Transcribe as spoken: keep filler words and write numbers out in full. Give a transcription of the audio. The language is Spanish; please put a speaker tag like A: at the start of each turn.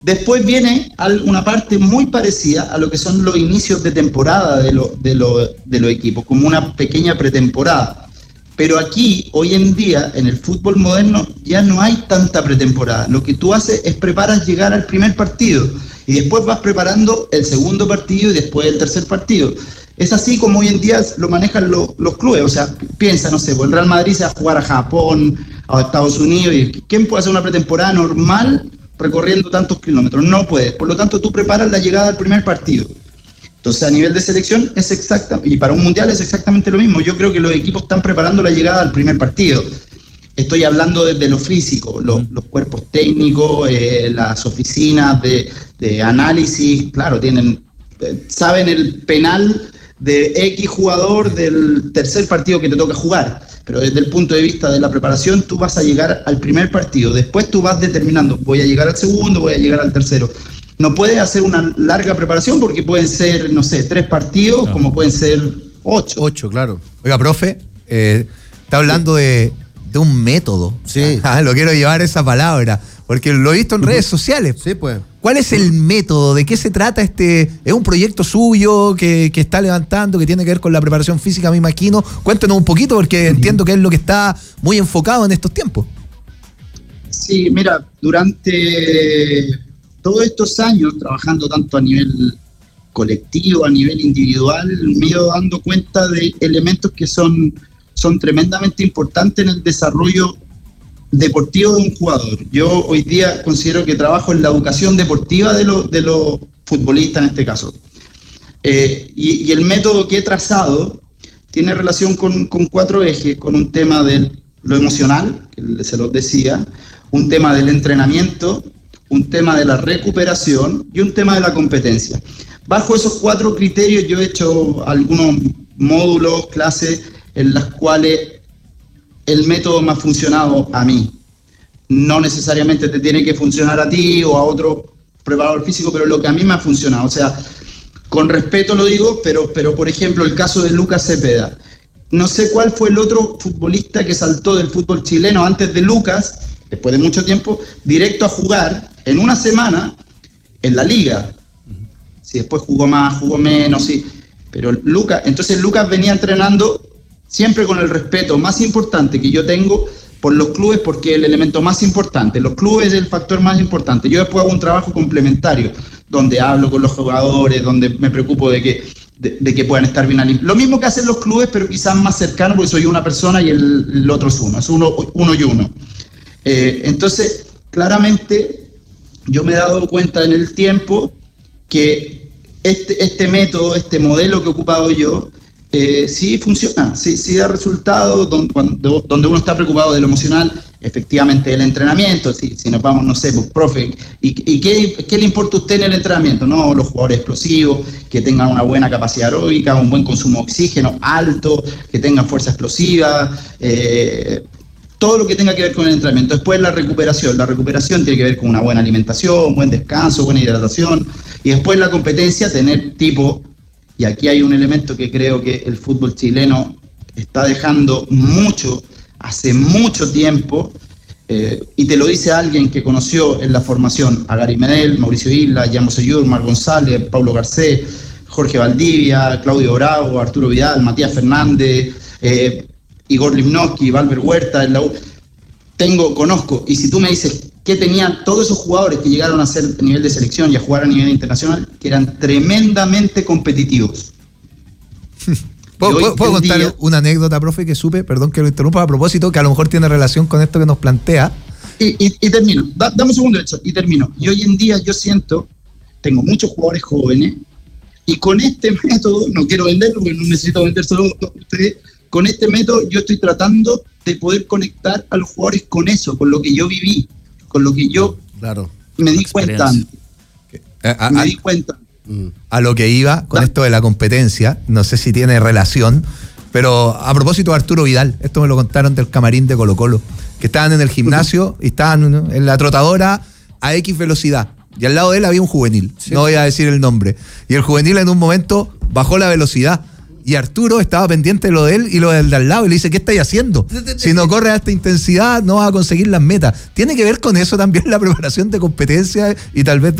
A: Después viene una parte muy parecida a lo que son los inicios de temporada de, lo, de, lo, de los equipos, como una pequeña pretemporada. Pero aquí, hoy en día, en el fútbol moderno, ya no hay tanta pretemporada. Lo que tú haces es preparas llegar al primer partido y después vas preparando el segundo partido y después el tercer partido. Es así como hoy en día lo manejan lo, los clubes. O sea, piensa, no sé, pues el Real Madrid se va a jugar a Japón, a Estados Unidos, y ¿quién puede hacer una pretemporada normal recorriendo tantos kilómetros? No puedes. Por lo tanto, tú preparas la llegada al primer partido. Entonces, a nivel de selección, es exacta, y para un mundial es exactamente lo mismo. Yo creo que los equipos están preparando la llegada al primer partido. Estoy hablando desde lo físico, los, los cuerpos técnicos, eh, las oficinas de, de análisis, claro, tienen, eh, saben el penal de X jugador del tercer partido que te toca jugar. Pero desde el punto de vista de la preparación, tú vas a llegar al primer partido. Después tú vas determinando, voy a llegar al segundo, voy a llegar al tercero. No puedes hacer una larga preparación porque pueden ser, no sé, tres partidos, no. como pueden ser ocho.
B: Ocho, claro. Oiga, profe, eh, está hablando sí. de, de un método.
C: Sí.
B: Ah, lo quiero llevar esa palabra, porque lo he visto en redes sociales.
C: Sí, pues.
B: ¿Cuál es el método? ¿De qué se trata este? ¿Es un proyecto suyo que, que está levantando, que tiene que ver con la preparación física, me imagino? Cuéntenos un poquito, porque uh-huh. entiendo que es lo que está muy enfocado en estos tiempos.
A: Sí, mira, durante todos estos años, trabajando tanto a nivel colectivo, a nivel individual, me he ido dando cuenta de elementos que son, son tremendamente importantes en el desarrollo deportivo de un jugador. Yo hoy día considero que trabajo en la educación deportiva de los de los futbolistas en este caso. Eh, y, y el método que he trazado tiene relación con, con cuatro ejes, con un tema de lo emocional, que se los decía, un tema del entrenamiento, un tema de la recuperación y un tema de la competencia. Bajo esos cuatro criterios yo he hecho algunos módulos, clases en las cuales el método me ha funcionado a mí. No necesariamente te tiene que funcionar a ti o a otro preparador físico, pero lo que a mí me ha funcionado. O sea, con respeto lo digo, pero, pero por ejemplo, el caso de Lucas Cepeda. No sé cuál fue el otro futbolista que saltó del fútbol chileno antes de Lucas, después de mucho tiempo, directo a jugar en una semana en la liga. Si después jugó más, jugó menos, sí. Pero Lucas, entonces Lucas venía entrenando siempre con el respeto más importante que yo tengo por los clubes, porque es el elemento más importante. Los clubes es el factor más importante. Yo después hago un trabajo complementario, donde hablo con los jugadores, donde me preocupo de que, de, de que puedan estar bien alimentados. Lo mismo que hacen los clubes, pero quizás más cercano, porque soy una persona y el, el otro es uno. Es uno, uno y uno. Eh, entonces, claramente, yo me he dado cuenta en el tiempo que este, este método, este modelo que he ocupado yo, Eh, sí funciona, sí, sí da resultados donde, cuando, donde uno está preocupado de lo emocional, efectivamente el entrenamiento, si, si nos vamos, no sé, pues, profe, ¿y, y qué, qué le importa a usted en el entrenamiento? No, los jugadores explosivos, que tengan una buena capacidad aeróbica, un buen consumo de oxígeno alto, que tengan fuerza explosiva, eh, todo lo que tenga que ver con el entrenamiento. Después la recuperación, la recuperación tiene que ver con una buena alimentación, buen descanso, buena hidratación, y después la competencia, tener tipo. Y aquí hay un elemento que creo que el fútbol chileno está dejando mucho, hace mucho tiempo, eh, y te lo dice alguien que conoció en la formación a Gary Medel, Mauricio Isla, Jan Seyur, Mar González, Paulo Garcés, Jorge Valdivia, Claudio Bravo, Arturo Vidal, Matías Fernández, eh, Igor Limnowski, Valver Huerta, en la U. Tengo, conozco, y si tú me dices que tenían todos esos jugadores que llegaron a ser a nivel de selección y a jugar a nivel internacional, que eran tremendamente competitivos.
B: ¿Puedo, ¿puedo, ¿puedo contar día, una anécdota, profe, que supe, perdón que lo interrumpa a propósito, que a lo mejor tiene relación con esto que nos plantea?
A: Y, y, y termino, da, dame un segundo, hecho, y termino. Y hoy en día yo siento, tengo muchos jugadores jóvenes, y con este método, no quiero venderlo porque no necesito vendérselo a ustedes, con este método yo estoy tratando de poder conectar a los jugadores con eso, con lo que yo viví, con lo que yo
B: claro,
A: me di cuenta.
B: A, a,
A: me di cuenta.
B: A lo que iba con da. esto de la competencia, no sé si tiene relación, pero a propósito de Arturo Vidal, esto me lo contaron del camarín de Colo Colo, que estaban en el gimnasio y estaban en la trotadora a X velocidad, y al lado de él había un juvenil, sí. No voy a decir el nombre, y el juvenil en un momento bajó la velocidad Y Arturo estaba pendiente de lo de él y lo del de al lado. Y le dice, ¿qué estáis haciendo? Si no corres a esta intensidad, no vas a conseguir las metas. Tiene que ver con eso también la preparación de competencia y tal vez